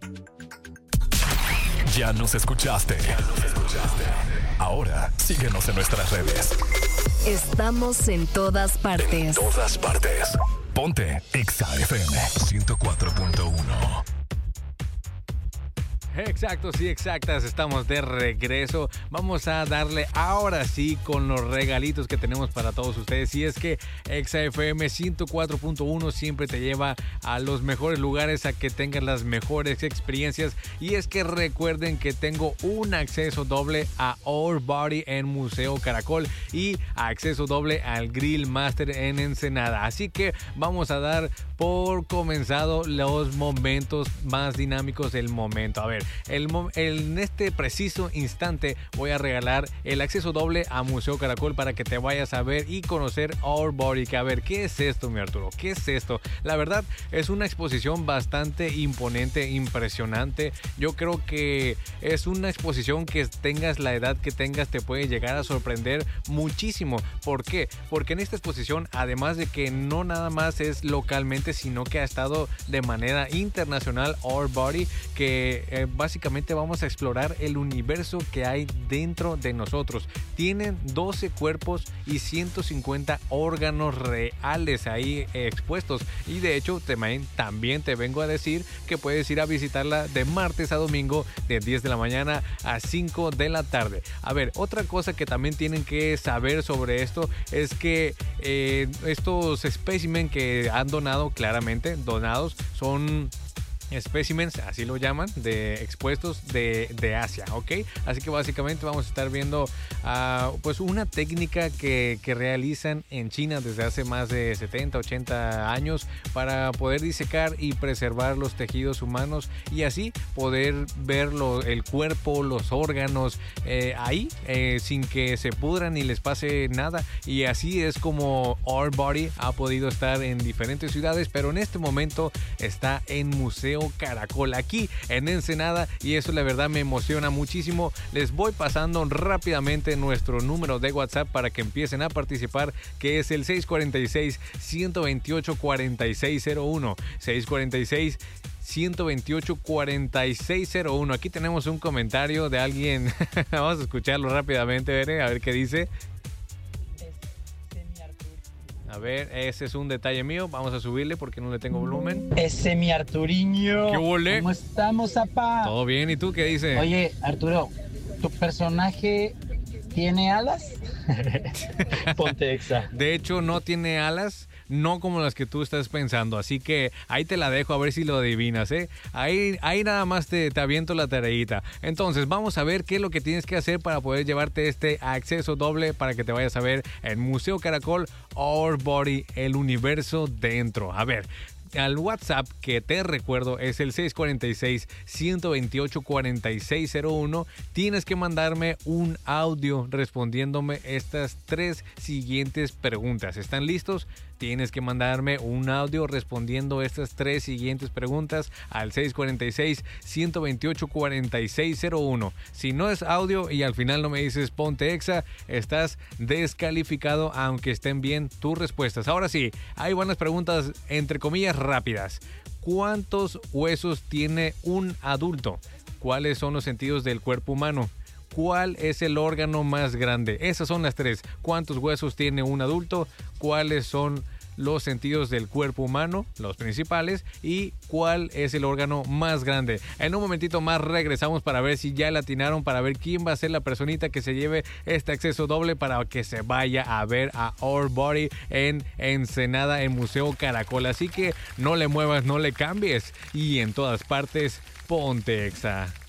Ya nos escuchaste. Ahora síguenos en nuestras redes. Estamos en todas partes. Ponte Exa FM 104.1. Exactos y exactas, estamos de regreso. Vamos a darle ahora sí con los regalitos que tenemos para todos ustedes. Y es que Exa FM 104.1 siempre te lleva a los mejores lugares, a que tengas las mejores experiencias. Y es que recuerden que tengo un acceso doble a Our Body en Museo Caracol y acceso doble al Grill Master en Ensenada. Así que vamos a dar por comenzado los momentos más dinámicos del momento. A ver, en este preciso instante voy a regalar el acceso doble a Museo Caracol para que te vayas a ver y conocer Our Body. Que a ver, ¿qué es esto, mi Arturo? ¿Qué es esto? La verdad, es una exposición bastante imponente, impresionante. Yo creo que es una exposición que tengas la edad que tengas, te puede llegar a sorprender muchísimo. ¿Por qué? Porque en esta exposición, además de que no nada más es localmente, sino que ha estado de manera internacional Our Body, que básicamente vamos a explorar el universo que hay dentro de nosotros. Tienen 12 cuerpos y 150 órganos reales ahí expuestos, y de hecho también te vengo a decir que puedes ir a visitarla de martes a domingo de 10 de la mañana a 5 de la tarde. A ver, otra cosa que también tienen que saber sobre esto es que estos especímenes que han donados, claramente donados, son especímenes, así lo llaman, de expuestos de Asia, ¿ok? Así que básicamente vamos a estar viendo pues una técnica que realizan en China desde hace más de 70, 80 años para poder disecar y preservar los tejidos humanos y así poder ver el cuerpo, los órganos ahí sin que se pudran ni les pase nada. Y así es como Our Body ha podido estar en diferentes ciudades, pero en este momento está en Museo Caracol aquí en Ensenada, y eso la verdad me emociona muchísimo. Les voy pasando rápidamente nuestro número de WhatsApp para que empiecen a participar, que es el 646-128-4601 646-128-4601. Aquí tenemos un comentario de alguien. Vamos a escucharlo rápidamente, a ver qué dice. A ver, ese es un detalle mío. Vamos a subirle porque no le tengo volumen. Ese mi Arturiño. ¿Qué huele? ¿Cómo estamos, zapá? Todo bien, ¿y tú qué dices? Oye, Arturo, ¿tu personaje tiene alas? Ponte Exa. De hecho, no tiene alas, no como las que tú estás pensando. Así que ahí te la dejo a ver si lo adivinas, ¿eh? Ahí nada más te aviento la tareita. Entonces, vamos a ver qué es lo que tienes que hacer para poder llevarte este acceso doble para que te vayas a ver en Museo Caracol Our Body, el universo dentro. A ver, al WhatsApp que te recuerdo es el 646-128-4601. Tienes que mandarme un audio respondiéndome estas 3 siguientes preguntas. ¿Están listos? Tienes que mandarme un audio respondiendo estas 3 siguientes preguntas al 646-128-4601. Si no es audio y al final no me dices ponte Exa, estás descalificado aunque estén bien tus respuestas. Ahora sí, hay buenas preguntas entre comillas rápidas. ¿Cuántos huesos tiene un adulto? ¿Cuáles son los sentidos del cuerpo humano? ¿Cuál es el órgano más grande? Esas son las 3. ¿Cuántos huesos tiene un adulto? ¿Cuáles son los sentidos del cuerpo humano, los principales? ¿Y cuál es el órgano más grande? En un momentito más regresamos para ver si ya la atinaron, para ver quién va a ser la personita que se lleve este acceso doble para que se vaya a ver a Our Body en Ensenada, en Museo Caracol. Así que no le muevas, no le cambies, y en todas partes, ponte Exa.